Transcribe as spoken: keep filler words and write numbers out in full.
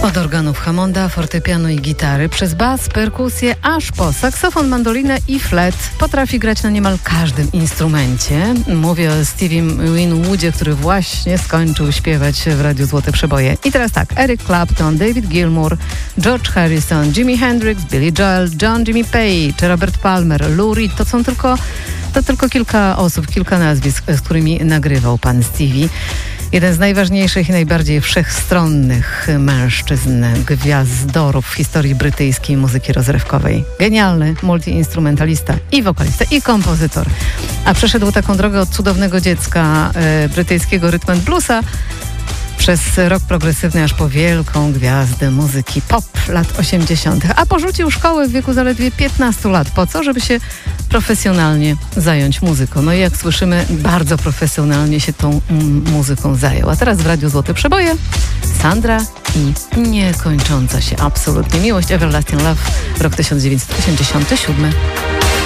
Od organów Hammonda, fortepianu i gitary, przez bas, perkusję, aż po saksofon, mandolinę i flet potrafi grać na niemal każdym instrumencie. Mówię o Stevie Winwoodzie, który właśnie skończył śpiewać w Radiu Złote Przeboje. I teraz tak, Eric Clapton, David Gilmour, George Harrison, Jimi Hendrix, Billy Joel, John Jimmy Page, czy Robert Palmer, Lou Reed, to są tylko, to tylko kilka osób, kilka nazwisk, z którymi nagrywał pan Stevie. Jeden z najważniejszych i najbardziej wszechstronnych mężczyzn, gwiazdorów w historii brytyjskiej muzyki rozrywkowej. Genialny multiinstrumentalista i wokalista, i kompozytor. A przeszedł taką drogę od cudownego dziecka e, brytyjskiego rhythm and bluesa przez rok progresywny aż po wielką gwiazdę muzyki pop lat osiemdziesiątych. A porzucił szkołę w wieku zaledwie piętnastu lat. Po co? Żeby się profesjonalnie zająć muzyką. No i jak słyszymy, bardzo profesjonalnie się tą mm, muzyką zajął. A teraz w Radiu Złote Przeboje Sandra i niekończąca się absolutnie miłość. Everlasting Love, rok tysiąc dziewięćset osiemdziesiąty siódmy.